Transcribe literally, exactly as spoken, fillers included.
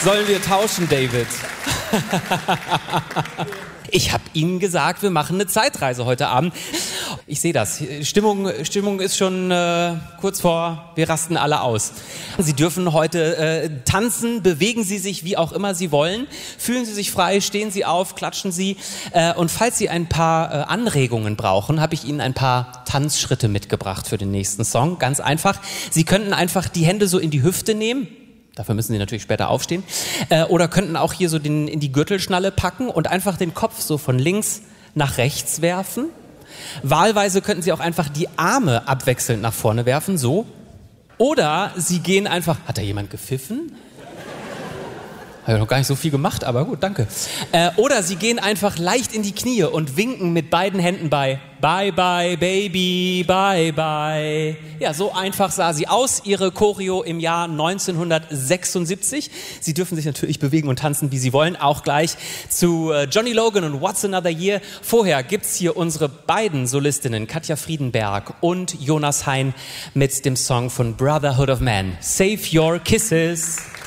Sollen wir tauschen, David? Ich habe Ihnen gesagt, wir machen eine Zeitreise heute Abend. Ich sehe das. Stimmung, Stimmung ist schon äh, kurz vor, wir rasten alle aus. Sie dürfen heute äh, tanzen, bewegen Sie sich, wie auch immer Sie wollen. Fühlen Sie sich frei, stehen Sie auf, klatschen Sie. Äh, und falls Sie ein paar äh, Anregungen brauchen, habe ich Ihnen ein paar Tanzschritte mitgebracht für den nächsten Song. Ganz einfach. Sie könnten einfach die Hände so in die Hüfte nehmen. Dafür müssen Sie natürlich später aufstehen. Äh, oder könnten auch hier so den, in die Gürtelschnalle packen und einfach den Kopf so von links nach rechts werfen. Wahlweise könnten Sie auch einfach die Arme abwechselnd nach vorne werfen, so. Oder Sie gehen einfach... Hat da jemand gepfiffen? Habe ich noch gar nicht so viel gemacht, aber gut, danke. Äh, oder Sie gehen einfach leicht in die Knie und winken mit beiden Händen bei Bye, bye, baby, bye, bye. Ja, so einfach sah sie aus, ihre Choreo im Jahr neunzehnhundertsechsundsiebzig. Sie dürfen sich natürlich bewegen und tanzen, wie Sie wollen, auch gleich zu Johnny Logan und What's Another Year. Vorher gibt's hier unsere beiden Solistinnen, Katja Friedenberg und Jonas Hein mit dem Song von Brotherhood of Man, Save Your Kisses.